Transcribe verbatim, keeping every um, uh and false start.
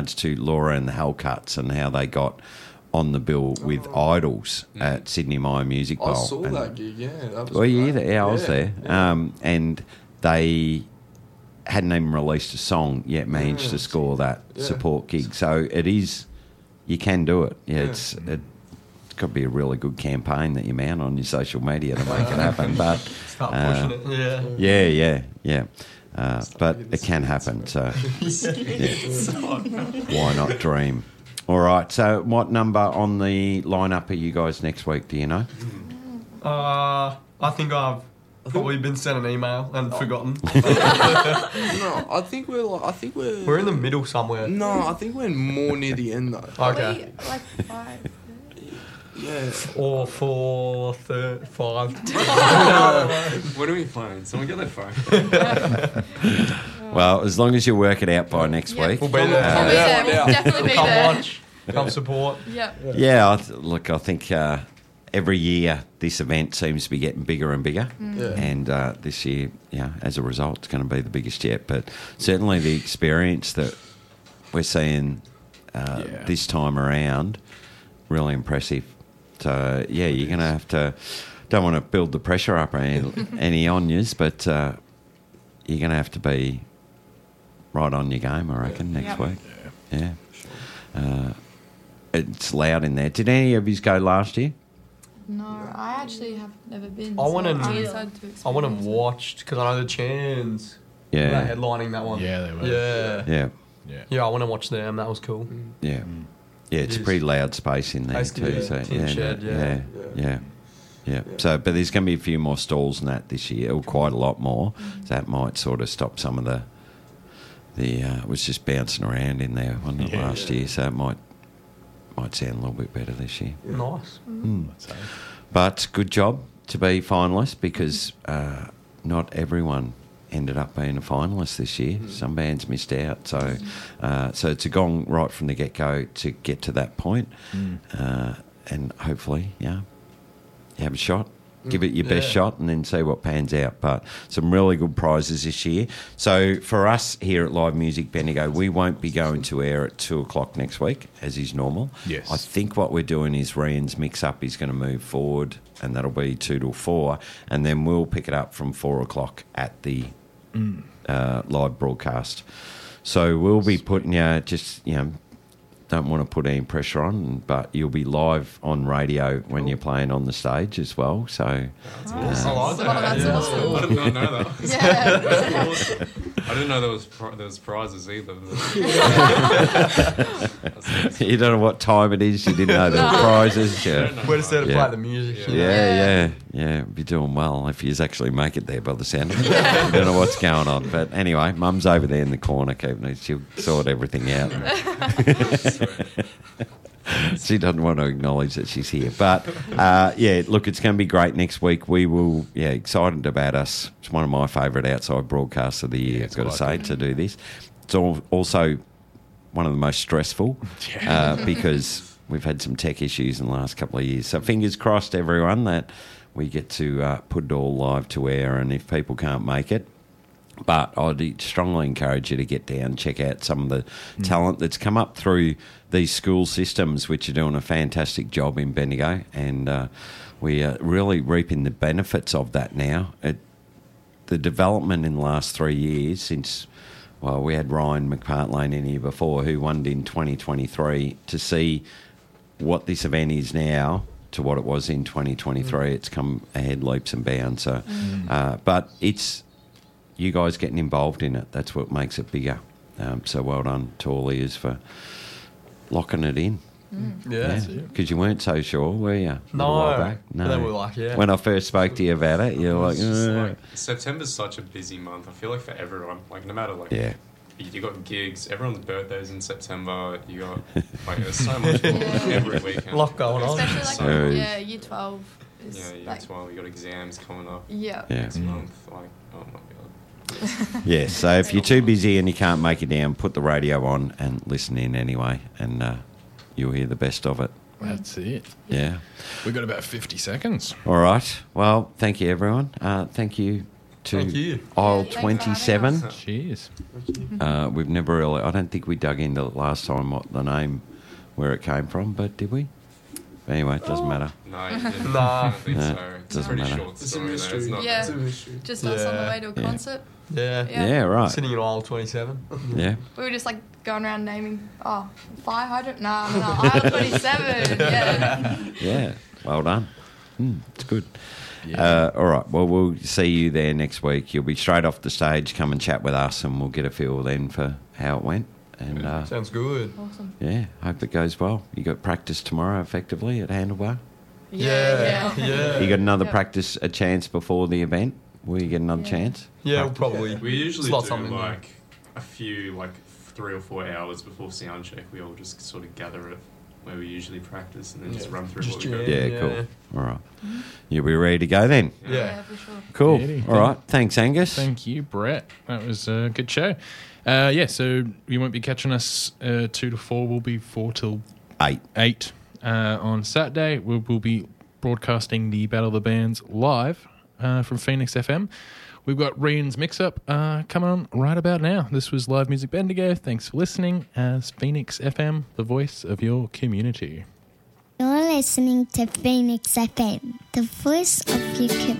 to Laura and the Hellcuts and how they got on the bill with oh. Idols mm. at Sydney Myer Music Bowl. I saw and, that gig, yeah. That was well, yeah, great. yeah, I was yeah, there. Yeah. Um, and they hadn't even released a song yet, managed yeah. to score that yeah. support gig. So it is, you can do it. Yeah, yeah. it's it, it's got to be a really good campaign that you mount on your social media to make it happen. But start uh, pushing it. Yeah, yeah, yeah, yeah. Uh, but it can happen. So yeah. Why not dream? All right. So what number on the lineup are you guys next week? Do you know? Uh, I think I've. Probably been sent an email and oh. forgotten. No, I think we're like, I think we're we're in the middle somewhere. No, I think we're more near the end though. Okay. We, like five. Yeah. Or four, third, five. What are we playing? Someone get their phone. Well, as long as you work it out by next yep. week. We'll be there. We'll be there. We'll definitely be Come there. watch. Come support. Yep. Yeah. Yeah. I th- look, I think. Uh, Every year, this event seems to be getting bigger and bigger, mm. yeah. and uh, this year, yeah, as a result, it's going to be the biggest yet. But certainly, the experience that we're seeing uh, yeah. this time around, really impressive. So, yeah, you're going to have to. Don't want to build the pressure up any, any on yous, but uh, you're going to have to be right on your game, I reckon, yeah. next yep. week. Yeah, yeah. Uh, it's loud in there. Did any of yous go last year? No, I actually have never been. I want so to. I, I want to watch because I know the Chans. Yeah. They're headlining that one. Yeah, they were. Yeah. Yeah. Yeah. Yeah, I want to watch them. That was cool. Yeah. Mm. Yeah, it's a pretty loud space in there Basically, too. yeah, So tin yeah, shed, yeah, yeah. yeah, yeah, yeah, yeah. So, but there's going to be a few more stalls than that this year, or quite a lot more. Mm. So that might sort of stop some of the. The uh, it was just bouncing around in there, wasn't it, Yeah. last year? So it might might sound a little bit better this year. Yeah. Nice. Mm. But good job to be finalist because uh, not everyone ended up being a finalist this year. Mm. Some bands missed out. So uh, so it's a gong right from the get-go to get to that point. Mm. Uh, and hopefully, yeah, you have a shot. Give it your Yeah. best shot and then see what pans out. But some really good prizes this year. So for us here at Live Music Bendigo, we won't be going to air at two o'clock next week, as is normal. Yes. I think what we're doing is Ryan's mix-up is going to move forward, and that'll be two till four, and then we'll pick it up from four o'clock at the Mm. uh, live broadcast. So we'll be putting you just, you know, don't want to put any pressure on, but you'll be live on radio when you're playing on the stage as well. So That's uh, awesome. I like that. Oh, that's Yeah. awesome. I did not know that. Yeah. That's awesome. I didn't know there was pri- there was prizes either. you don't know what time it is. You didn't know there were prizes. Yeah, We're just there to Yeah. play the music. Yeah. yeah, yeah, yeah. Be doing well if you actually make it there by the sound of it. I don't know what's going on, but anyway, Mum's over there in the corner keeping it. She'll sort everything out. She doesn't want to acknowledge that she's here. But, uh, yeah, look, it's going to be great next week. We will, yeah, excited about us. It's one of my favourite outside broadcasts of the year, Yeah, I've got to quite say, good. to do this. It's all, also one of the most stressful uh, because we've had some tech issues in the last couple of years. So fingers crossed, everyone, that we get to uh, put it all live to air, and if people can't make it, but I'd strongly encourage you to get down, check out some of the mm. talent that's come up through these school systems, which are doing a fantastic job in Bendigo, and uh, we are really reaping the benefits of that now. It, the development in the last three years since, well, we had Ryan McPartlane in here before, who won it in twenty twenty-three, to see what this event is now to what it was in twenty twenty-three. Mm. It's come ahead leaps and bounds. So, mm. uh, but it's you guys getting involved in it. That's what makes it bigger. Um, so well done to all of yous for locking it in. Mm. Yeah. Because you weren't so sure, were you? A No. little while back? No. They were like, yeah. When I first spoke to you about it, you were like, It's just "Uh." like September's such a busy month. I feel like for everyone, like no matter like yeah. you got gigs, everyone's birthdays in September. You got like there's so much going on Yeah. every weekend. Lot going on. Especially like, So- yeah, year twelve is Yeah, yeah. like, That's why we got exams coming up yeah. Yeah. this month. Like, oh my god. Yeah, so if you're too busy and you can't make it down, put the radio on and listen in anyway, and uh, you'll hear the best of it. That's it. Yeah. We've got about fifty seconds. All right. Well, thank you, everyone. Uh, thank you, to Thank you. aisle Yeah, thanks for twenty-seven. having Cheers. Uh, we've never really, I don't think we dug into it last time what the name, where it came from, but did we? Anyway, it doesn't matter. No, you didn't. Nah. I don't think Nah, so. It's a doesn't pretty matter. short It's a story. though. mystery. It's not Yeah. It's a mystery. Just us on the Yeah. way to a Yeah. concert. Yeah. Yeah, Yeah. right. Sitting in aisle twenty-seven. Yeah. We were just like going around naming, oh, fire hydrant? No, no, no, aisle twenty-seven. Yeah. Yeah. Well done. Mm, it's good. Uh, all right. Well, we'll see you there next week. You'll be straight off the stage. Come and chat with us, and we'll get a feel then for how it went. And uh, Sounds good. Awesome. yeah, hope it goes well. You got practice tomorrow, effectively at Handlebar. Yeah, yeah. Yeah. You got another Yeah. practice, a chance before the event. Will you get another Yeah. chance? Yeah, we'll probably. We usually slot do something in there. like a few, like three or four hours before sound check. We all just sort of gather at where we usually practice and then just Yeah. run through Just what we got. jam. Yeah, Yeah. cool. All right. You'll be ready to go then. Yeah. Yeah, for sure. Cool. Beauty. All right. Thanks, Angus. Thank you, Brett. That was a good show. Uh, yeah, so you won't be catching us uh, two to four. We'll be four till Eight. eight uh, on Saturday. We'll, we'll be broadcasting the Battle of the Bands live uh, from Phoenix F M. We've got Rian's Mix-Up uh, coming on right about now. This was Live Music Bendigo. Thanks for listening. As Phoenix F M, the voice of your community. You're listening to Phoenix F M, the voice of your community.